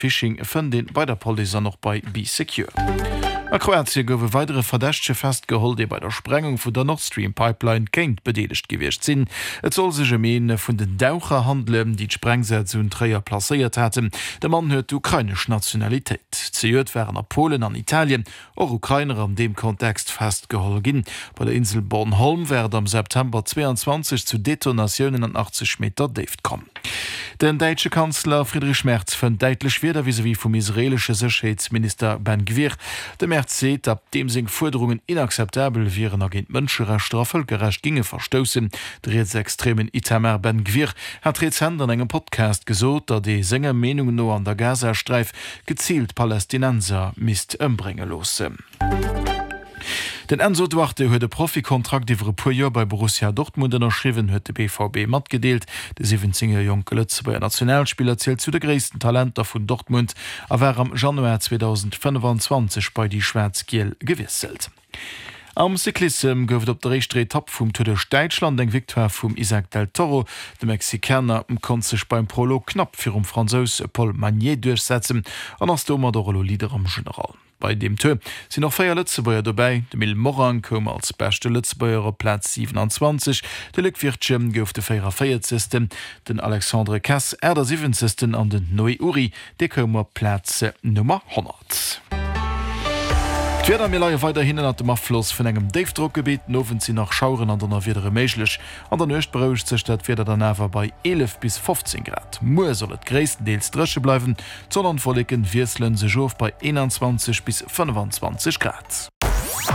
Phishing fën bei der Polizei noch bei B-Secure. A Kroatien gowe weitere Verdächtche festgeholt, die bei der Sprengung vun der Nord Stream Pipeline kenint bedeligt gewircht sinn. Et soll sech Mene vun den Daucher handeln, die d'Sprengsätze un Träger plaiert hätten. Der Mann huet ukrainisch Nationalitéit. Zeet wären a Polen an Italien, och Ukrainer an dem Kontext festgeholt ginn. Bei der Insel Bornholm werd am September 22 zu Detonationen an 80 Meter Deft kommen. Den deitsche Kanzler Friedrich Merz fën deitlech wieder wie vum israelsche Sicherheitsminister Ben Gvir. De Merz seet, ab dem seg Forderungen inakzeptabel wären agent Mënscherechter völkerrecht ginge verstossen, dreht extremen Itamar Ben Gvir hat Rezent an engem Podcast gesot, dat de Sänger Menungen no an der Gazastreif gezielt Palästinenser mist ëmbringe losse. Den Enzo Duarte huet de Profikontrakt iwwer puer Joer bei Borussia Dortmund erschriwen huet de BVB mat gedeelt. De 17er Joke Lëtzebauer Nationalspieler zählt zu de gréissten Talenter vun Dortmund, awer am Januar 2025 bei die Schwarzgiel gewisselt. Am Cyclism gouft op der rechte Etappe vum Tour de Deutschland eng Viktoire vum Isaac del Toro. De Mexikaner kon sech beim Prolog knapp fir Franzos Paul Magnier durchsetzen, an ass dommer der Rollo Lieder am General. Bei dem Tour sind noch 4 Lützebauer dabei. De Mil Moran kom als beste Lützebauer Platz 27. De Luc Virtschem gouf de 4. Den Alexandre Cass der 7. an den Noé Uri, de komer Platz Nummer 100. D'Weder mir leier weiter hinnen at dem Affloss vun engem Davedruckgebiet nowen sie nach Schauren an der widere méiglech. An der Nøcht beroucht ze Stadt firder der Nawer bei 11 bis 15 Grad. Moer soll et gréisstendeels drësche bleiwen, sondern vorlicken Wieselen se Joof bei 21 bis 25 Grad.